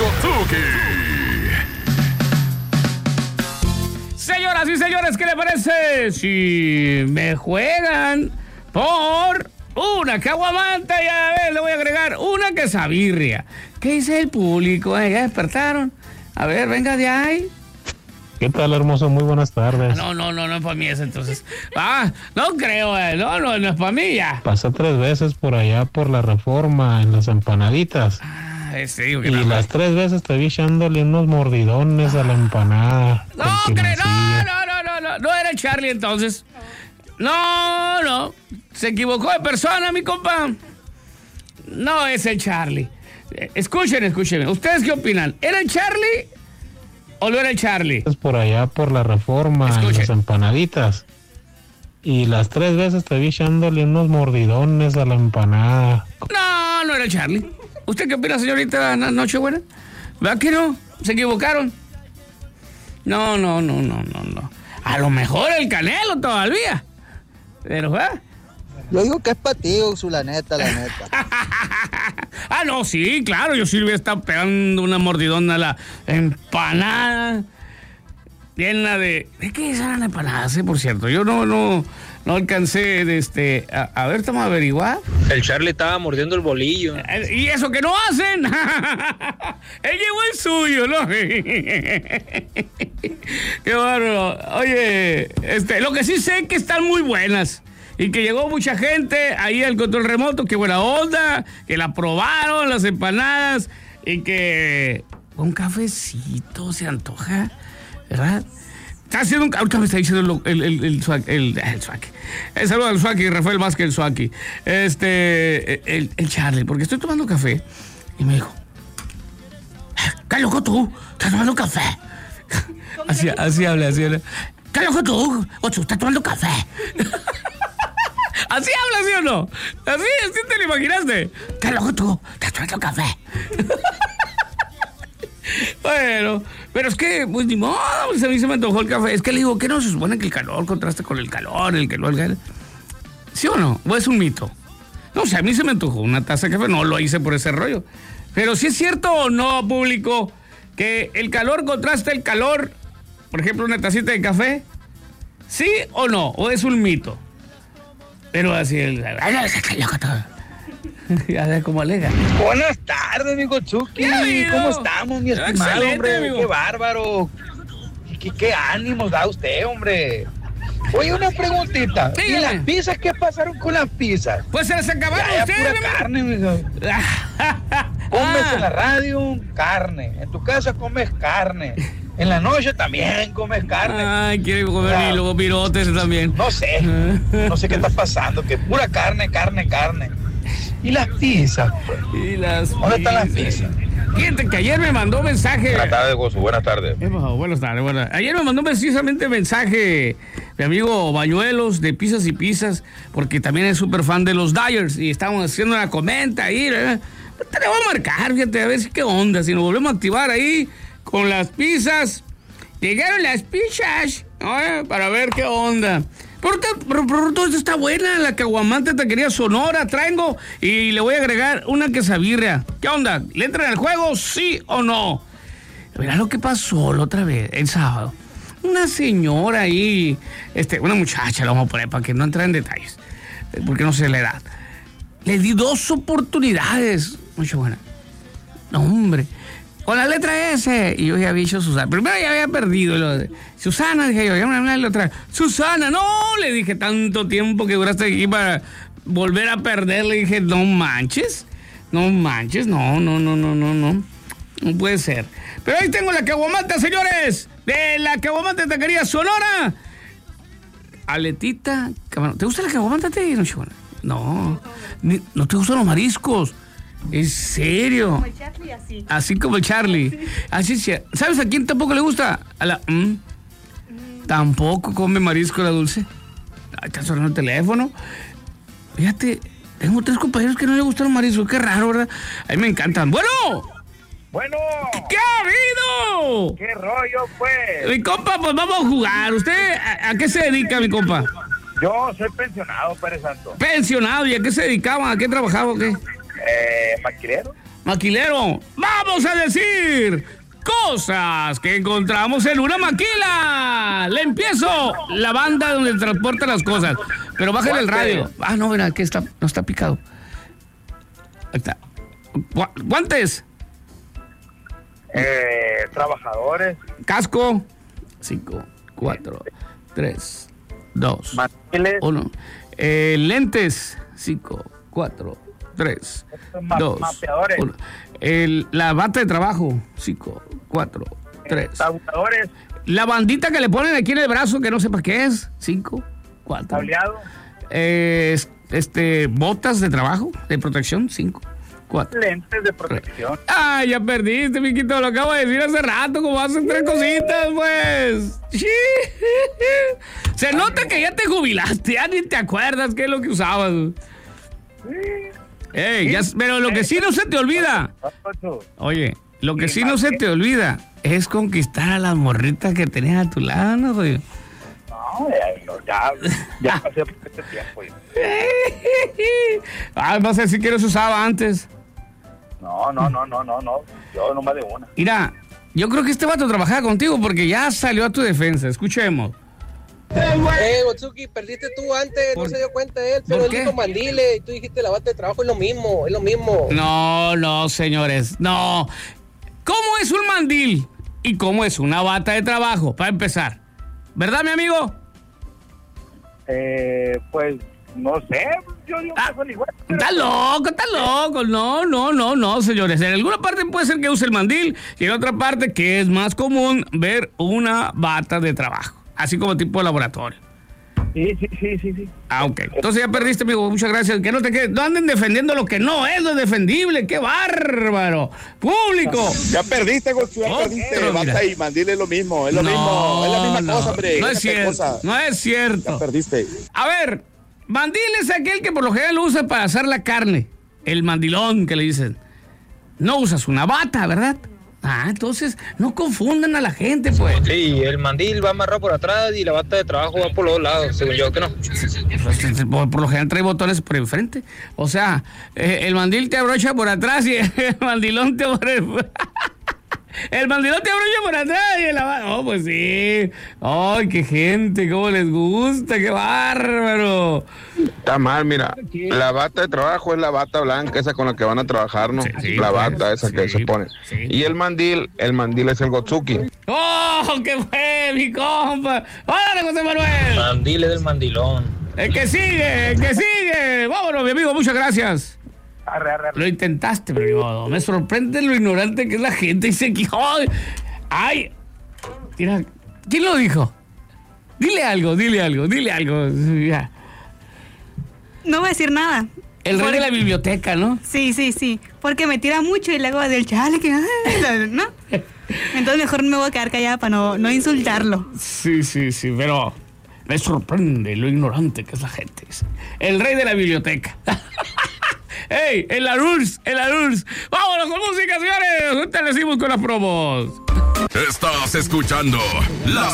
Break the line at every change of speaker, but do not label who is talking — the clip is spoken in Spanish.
amigo Tuki.
Señoras y señores, ¿qué le parece si me juegan por una caguamanta y a ver, le voy a agregar una quesabirria? ¿Qué dice el público? ¿Ya despertaron? A ver, venga de ahí.
¿Qué tal, hermoso? Muy buenas tardes.
No es para mí eso entonces. No creo, no es para mí ya.
Pasé 3 veces por allá por la Reforma en las empanaditas.
Sí, digo que
y las 3 veces te vi echándole unos mordidones a la empanada.
No era el Charlie entonces. No. Se equivocó de persona, mi compa. No es el Charlie. Escuchen. ¿Ustedes qué opinan? ¿Era el Charlie o no era el Charlie?
Por allá por la Reforma en las empanaditas. Y las 3 veces te vi echándole unos mordidones a la empanada.
No era el Charlie. ¿Usted qué opina, señorita Nochebuena? ¿Verdad que no? ¿Se equivocaron? No. A lo mejor el Canelo todavía. Pero,
Yo digo que es para ti, la neta.
No, sí, claro. Yo sí le voy a estar pegando una mordidona a la empanada. Llena de... ¿De qué eran las empanadas, por cierto? Yo no alcancé de a ver, estamos a averiguar.
El Charlie estaba mordiendo el bolillo.
¿Y eso que no hacen? Él llevó el suyo, ¿no? Qué bárbaro. Oye, lo que sí sé es que están muy buenas. Y que llegó mucha gente ahí al control remoto. Qué buena onda. Que la probaron, las empanadas. Y que un cafecito se antoja, ¿verdad? Está haciendo ahorita me está diciendo el Swaki. Saludos al Swaki, Rafael Vázquez, el Swaki. El Charlie, porque estoy tomando café. Y me dijo, ¿qué loco tú? ¿Estás tomando café? Así habla. ¿Qué loco tú? Ocho, ¿estás tomando café? ¿Así habla, sí o no? ¿Así te lo imaginaste? ¿Qué loco tú? ¿Estás tomando café? Bueno, pero es que, pues ni modo, a mí se me antojó el café. Es que le digo, ¿qué no se supone que el calor contrasta con el calor? ¿Sí o no? ¿O es un mito? No, o sea, a mí se me antojó una taza de café, no lo hice por ese rollo. Pero si es cierto o no, público, que el calor contrasta el calor, por ejemplo, una tacita de café, ¿sí o no? ¿O es un mito? Pero así, ya sé cómo alega.
Buenas tardes, amigo Chucky. ¿Cómo estamos, mi estimado, hombre? Amigo. Qué bárbaro. ¿Qué ánimos da usted, hombre? Oye, una preguntita.
Dígame.
¿Y las pizzas qué pasaron con las pizzas?
Pues se las acabaron ustedes,
pura carne, amigo. Comes en la radio carne. En tu casa comes carne. En la noche también comes carne.
Ay, quiere comer y luego pirotes también.
No sé qué está pasando, que pura carne. ¿Y las pizzas? ¿Dónde están las pizzas?
Fíjate que ayer me mandó mensaje.
Buenas tardes, Gozo. Buenas tardes.
Buenas tardes. Ayer me mandó precisamente mensaje mi amigo Bañuelos de Pizzas y Pizzas, porque también es súper fan de los Dyers y estamos haciendo una comenta ahí. Te le voy a marcar, fíjate, a ver si qué onda, si nos volvemos a activar ahí con las pizzas. Llegaron las pizzas, ¿no? Para ver qué onda. Pero todo esto está buena, la caguamanta taquería Sonora, traigo y le voy a agregar una quesabirria. ¿Qué onda? ¿Le entran al juego, sí o no? Verá lo que pasó la otra vez, el sábado. Una señora ahí, una muchacha, la vamos a poner para que no entre en detalles, porque no sé la edad. Le di 2 oportunidades, mucho buena. No, hombre. Con la letra S, y yo ya había dicho Susana. Primero ya había perdido. Susana, dije yo, ya me hablé la otra. Susana, no, le dije, tanto tiempo que duraste aquí para volver a perder. Le dije, no manches, no. No puede ser. Pero ahí tengo la caguamanta, señores. De la caguamanta de taquería Sonora. Aletita, camarón. ¿Te gusta la caguamanta, No, no te gustan los mariscos. ¿En serio?
Como el Charlie, así.
Así como el Charlie. Sí. Así sea. ¿Sabes a quién tampoco le gusta? A la... Tampoco come marisco la Dulce. Ay, está sonando el teléfono. Fíjate, tengo 3 compañeros que no le gustan los mariscos. Qué raro, ¿verdad? A mí me encantan. ¡Bueno! ¿Qué ha habido?
¿Qué rollo, pues?
Mi compa, pues vamos a jugar. ¿Usted a qué se dedica, mi compa?
Yo soy pensionado, Pérez Santo.
¿Pensionado? ¿Y a qué se dedicaba? ¿A qué trabajaba o qué?
Maquilero.
Maquilero, vamos a decir cosas que encontramos en una maquila. Le empiezo. La banda donde transporta las cosas. Pero bájale el radio. Ah, no, mira, que no está picado. Ahí está. ¿Guantes?
Trabajadores.
Casco. 5, 4, 3, 2,
Mandiles.
1. Lentes. 5, 4, 3, 2,
Mapeadores.
1. La bata de trabajo. 5, 4, 3.
Tabuladores.
La bandita que le ponen aquí en el brazo, que no sepa qué es. 5, 4.
Cableado.
Botas de trabajo, de protección. 5, 4.
Lentes de protección.
Ah, ya perdiste, miquito. Lo acabo de decir hace rato, como hacen 3 cositas, pues. Se nota que ya te jubilaste, ya ni te acuerdas qué es lo que usabas. Pero lo que sí no se te olvida. Oye, lo que sí no se te olvida es conquistar a las morritas que tenías a tu lado, ¿no, güey?
No, ya pasé por este tiempo.
No sé si que los usaba antes.
No. Yo nomás de una.
Mira, yo creo que este vato trabajaba contigo porque ya salió a tu defensa. Escuchemos.
Gotsuki, perdiste tú antes, no se dio cuenta él, pero él dijo mandile y tú dijiste la bata de trabajo, es lo mismo.
No, señores, no. ¿Cómo es un mandil y cómo es una bata de trabajo? Para empezar, ¿verdad, mi amigo?
Pues, no sé, yo digo que son iguales.
Está loco. No, señores. En alguna parte puede ser que use el mandil y en otra parte que es más común ver una bata de trabajo. Así como tipo de laboratorio.
Sí.
Ah, ok. Entonces ya perdiste, amigo. Muchas gracias. Que no te quedes. No anden defendiendo lo que no es defendible. ¡Qué bárbaro! ¡Público!
Ya perdiste, Gochu, ya perdiste. Basta y mandil es lo mismo. Es lo mismo. Es la misma cosa, hombre.
No es cierto. No es cierto.
Ya perdiste.
A ver, mandil es aquel que por lo general lo usa para asar la carne. El mandilón que le dicen. No usas una bata, ¿verdad? Ah, entonces no confundan a la gente, pues.
Sí, el mandil va amarrado por atrás y la bata de trabajo va por los dos lados, según yo, que no.
Por lo general trae botones por enfrente. O sea, el mandil te abrocha por atrás y el mandilón te el mandilón te abrocha por atrás y la bata. Oh, pues sí. Ay, qué gente, cómo les gusta, qué bárbaro.
Está mal, mira. La bata de trabajo es la bata blanca, esa con la que van a trabajar, ¿no?
Sí,
la
pues,
bata esa que se pone.
Sí.
Y el mandil es el Gotsuki.
¡Oh, qué fue, mi compa! ¡Hola, José Manuel!
Mandil es del mandilón.
El que sigue. Vámonos, mi amigo, muchas gracias.
Arre.
Lo intentaste, pero me sorprende lo ignorante que es la gente y se quejó. ¡Ay! Mira, ¿quién lo dijo? Dile algo. Ya.
No voy a decir nada.
El rey de la biblioteca, ¿no?
Sí. Porque me tira mucho y le hago del chale que... ¿no? Entonces mejor me voy a quedar callada para no insultarlo.
Sí, pero me sorprende lo ignorante que es la gente. El rey de la biblioteca. ¡Ey! ¡En la Rurs! ¡Vámonos con música, señores! Ahorita le seguimos con las promos.
Estás escuchando la